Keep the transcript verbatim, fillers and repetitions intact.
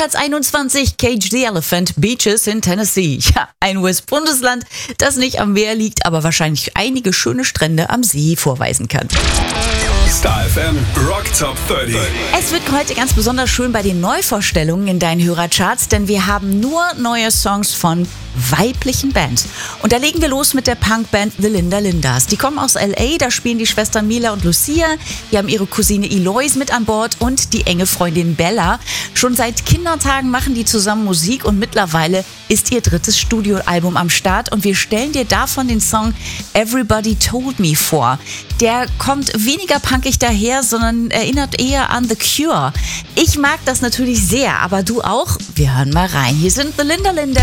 Platz einundzwanzig, Cage the Elephant, Beaches in Tennessee. Ja, ein U S-Bundesland, das nicht am Meer liegt, aber wahrscheinlich einige schöne Strände am See vorweisen kann. Star F M Rock Top dreißig. Es wird heute ganz besonders schön bei den Neuvorstellungen in deinen Hörercharts, denn wir haben nur neue Songs von weiblichen Bands. Und da legen wir los mit der Punkband The Linda Lindas. Die kommen aus L A, da spielen die Schwestern Mila und Lucia, die haben ihre Cousine Eloise mit an Bord und die enge Freundin Bella. Schon seit Kindertagen machen die zusammen Musik und mittlerweile ist ihr drittes Studioalbum am Start und wir stellen dir davon den Song Everybody Told Me vor. Der kommt weniger punkig daher, sondern erinnert eher an The Cure. Ich mag das natürlich sehr, aber du auch? Wir hören mal rein. Hier sind The Linda Lindas.